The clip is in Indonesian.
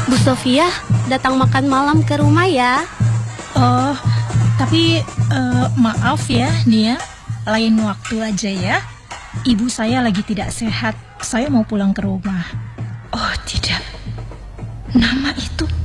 Bu Sofia datang makan malam ke rumah ya. Oh, tapi maaf ya Nia, lain waktu aja ya. Ibu saya lagi tidak sehat, saya mau pulang ke rumah. Oh tidak, nama itu